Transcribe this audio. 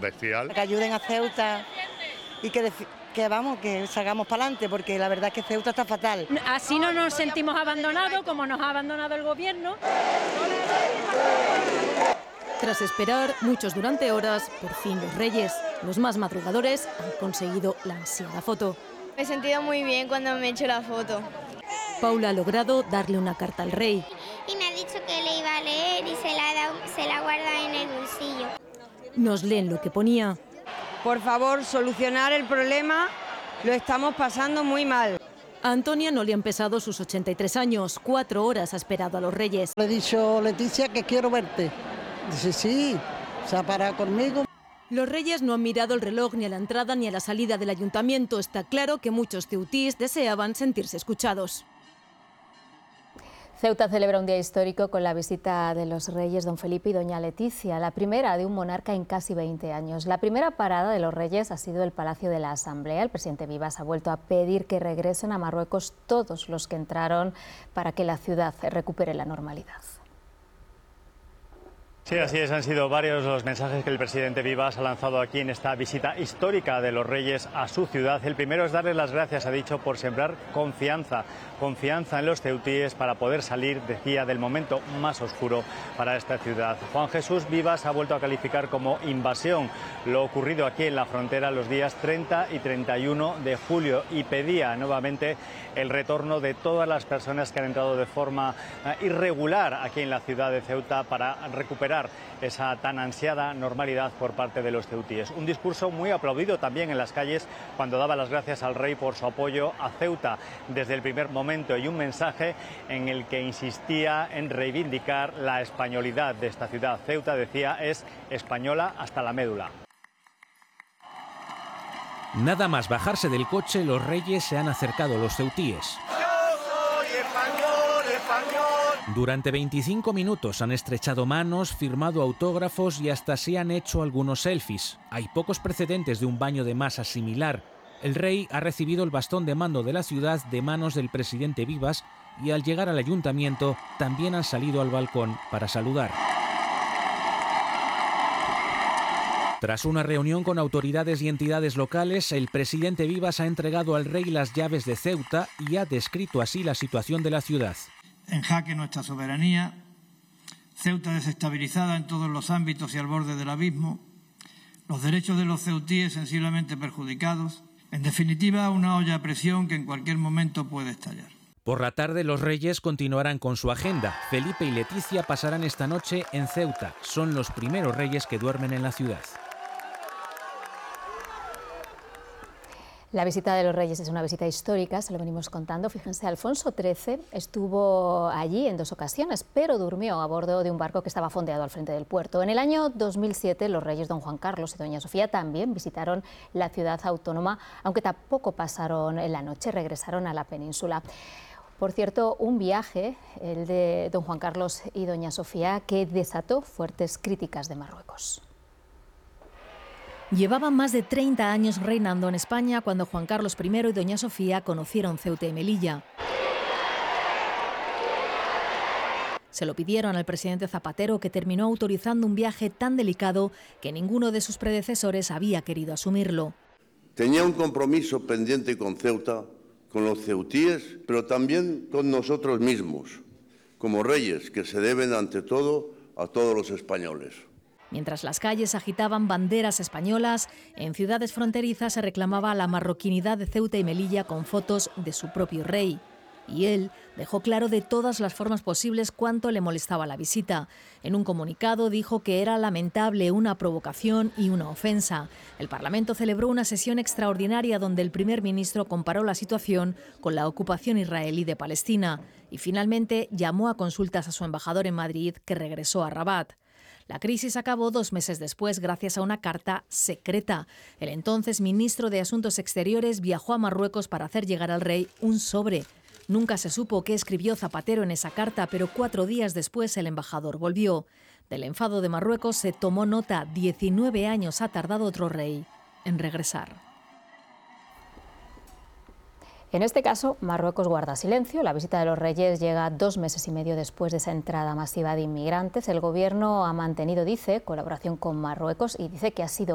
bestial. Que ayuden a Ceuta y que salgamos para adelante, porque la verdad es que Ceuta está fatal. Así no nos sentimos abandonados como nos ha abandonado el gobierno. Tras esperar, muchos durante horas, por fin los reyes, los más madrugadores, han conseguido la ansiada foto. Me he sentido muy bien cuando me he hecho la foto. Paula ha logrado darle una carta al rey. Y me ha dicho que le iba a leer y se la guarda en el bolsillo. Nos leen lo que ponía. Por favor, solucionar el problema, lo estamos pasando muy mal. A Antonia no le han pesado sus 83 años, 4 horas ha esperado a los reyes. Le he dicho, Leticia, que quiero verte. Dice, sí, se ha parado conmigo. Los reyes no han mirado el reloj ni a la entrada ni a la salida del ayuntamiento. Está claro que muchos ceutíes deseaban sentirse escuchados. Ceuta celebra un día histórico con la visita de los reyes don Felipe y doña Leticia, la primera de un monarca en casi 20 años. La primera parada de los reyes ha sido el Palacio de la Asamblea. El presidente Vivas ha vuelto a pedir que regresen a Marruecos todos los que entraron para que la ciudad recupere la normalidad. Sí, así es, han sido varios los mensajes que el presidente Vivas ha lanzado aquí en esta visita histórica de los reyes a su ciudad. El primero es darles las gracias, ha dicho, por sembrar confianza en los ceutíes para poder salir, decía, del momento más oscuro para esta ciudad. Juan Jesús Vivas ha vuelto a calificar como invasión lo ocurrido aquí en la frontera los días 30 y 31 de julio y pedía nuevamente el retorno de todas las personas que han entrado de forma irregular aquí en la ciudad de Ceuta para recuperar esa tan ansiada normalidad por parte de los ceutíes. Un discurso muy aplaudido también en las calles cuando daba las gracias al rey por su apoyo a Ceuta desde el primer momento, y un mensaje en el que insistía en reivindicar la españolidad de esta ciudad. Ceuta, decía, es española hasta la médula. Nada más bajarse del coche, los reyes se han acercado a los ceutíes. Durante 25 minutos han estrechado manos, firmado autógrafos y hasta se han hecho algunos selfies. Hay pocos precedentes de un baño de masa similar. El rey ha recibido el bastón de mando de la ciudad de manos del presidente Vivas y al llegar al ayuntamiento también han salido al balcón para saludar. Tras una reunión con autoridades y entidades locales, el presidente Vivas ha entregado al rey las llaves de Ceuta y ha descrito así la situación de la ciudad. En jaque nuestra soberanía, Ceuta desestabilizada en todos los ámbitos y al borde del abismo, los derechos de los ceutíes sensiblemente perjudicados, en definitiva una olla a presión que en cualquier momento puede estallar. Por la tarde los reyes continuarán con su agenda. Felipe y Leticia pasarán esta noche en Ceuta. Son los primeros reyes que duermen en la ciudad. La visita de los reyes es una visita histórica, se lo venimos contando. Fíjense, Alfonso XIII estuvo allí en 2 ocasiones, pero durmió a bordo de un barco que estaba fondeado al frente del puerto. En el año 2007, los reyes don Juan Carlos y doña Sofía también visitaron la ciudad autónoma, aunque tampoco pasaron en la noche, regresaron a la península. Por cierto, un viaje, el de don Juan Carlos y doña Sofía, que desató fuertes críticas de Marruecos. Llevaban más de 30 años reinando en España cuando Juan Carlos I y doña Sofía conocieron Ceuta y Melilla. Se lo pidieron al presidente Zapatero, que terminó autorizando un viaje tan delicado que ninguno de sus predecesores había querido asumirlo. Tenía un compromiso pendiente con Ceuta, con los ceutíes, pero también con nosotros mismos, como reyes que se deben ante todo a todos los españoles. Mientras las calles agitaban banderas españolas, en ciudades fronterizas se reclamaba la marroquinidad de Ceuta y Melilla con fotos de su propio rey. Y él dejó claro de todas las formas posibles cuánto le molestaba la visita. En un comunicado dijo que era lamentable, una provocación y una ofensa. El Parlamento celebró una sesión extraordinaria donde el primer ministro comparó la situación con la ocupación israelí de Palestina y finalmente llamó a consultas a su embajador en Madrid, que regresó a Rabat. La crisis acabó 2 meses después gracias a una carta secreta. El entonces ministro de Asuntos Exteriores viajó a Marruecos para hacer llegar al rey un sobre. Nunca se supo qué escribió Zapatero en esa carta, pero 4 días después el embajador volvió. Del enfado de Marruecos se tomó nota. 19 años ha tardado otro rey en regresar. En este caso, Marruecos guarda silencio. La visita de los reyes llega 2 meses y medio después de esa entrada masiva de inmigrantes. El gobierno ha mantenido, dice, colaboración con Marruecos y dice que ha sido